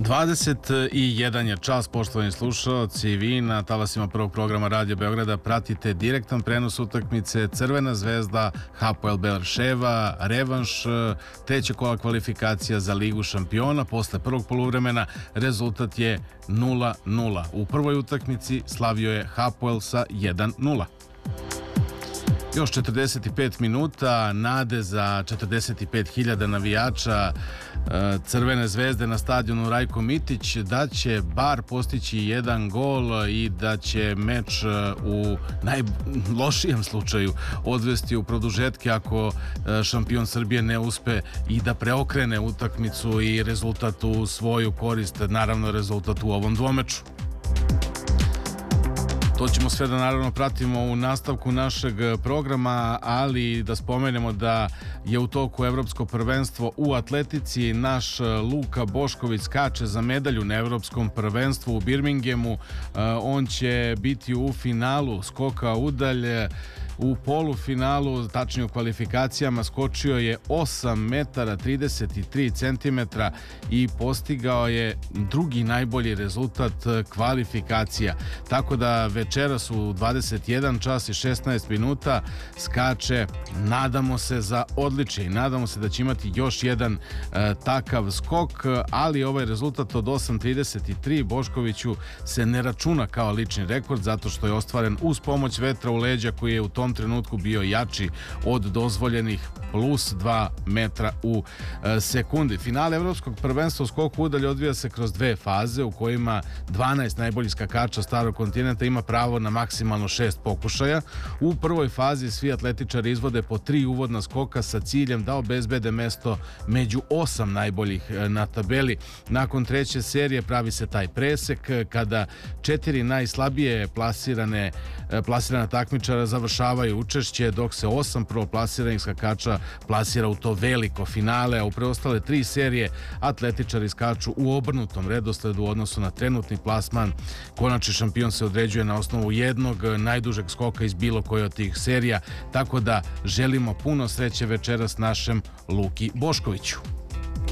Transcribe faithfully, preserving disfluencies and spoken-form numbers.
dvadeset jedan je čas, poštovani slušalci. Vi na talasima prvog programa Radio Beograda pratite direktan prenos utakmice Crvena zvezda Hapoel Beerševa, revanš treće kola kvalifikacija za Ligu šampiona. Posle prvog poluvremena rezultat je nula nula. U prvoj utakmici slavio je Hapoel sa jedan nula. Još četrdeset pet minuta, nade za četrdeset pet hiljada navijača Crvene zvezde na stadionu Rajko Mitić da će bar postići jedan gol i da će meč u najlošijem slučaju odvesti u produžetke ako šampion Srbije ne uspe i da preokrene utakmicu i rezultat u svoju korist, naravno rezultat u ovom dvomeču. To ćemo sve da naravno pratimo u nastavku našeg programa, ali da spomenemo da je u toku evropsko prvenstvo u atletici. Naš Luka Bošković skače za medalju na evropskom prvenstvu u Birminghamu. On će biti u finalu skoka udalje. U polufinalu, tačnije u kvalifikacijama, skočio je osam metara trideset tri centimetra i postigao je drugi najbolji rezultat kvalifikacija. Tako da večeras u dvadeset jedan čas i šesnaest minuta skače. Nadamo se za odličje i nadamo se da će imati još jedan e, takav skok, ali ovaj rezultat od osam trideset tri Boškoviću se ne računa kao lični rekord zato što je ostvaren uz pomoć vetra u leđa koji je u tom trenutku bio jači od dozvoljenih plus dva metra u e, sekundi. Finale evropskog prvenstva u skoku udalje odvija se kroz dve faze u kojima dvanaest najboljih skakača starog kontinenta ima pravo na maksimalno šest pokušaja. U prvoj fazi svi atletičari izvode po tri uvodna skoka sa ciljem da obezbede mesto među osam najboljih na tabeli. Nakon treće serije pravi se taj presek kada četiri najslabije plasirane, plasirana takmičara završavaju učešće, dok se osam prvoplasiranih skakača plasira u to veliko finale, a u preostale tri serije atletičari skaču u obrnutom redosledu u odnosu na trenutni plasman. Konačni šampion se određuje na osnovu jednog najdužeg skoka iz bilo koje od tih serija, tako da želimo puno sreće večeras našem Luki Boškoviću.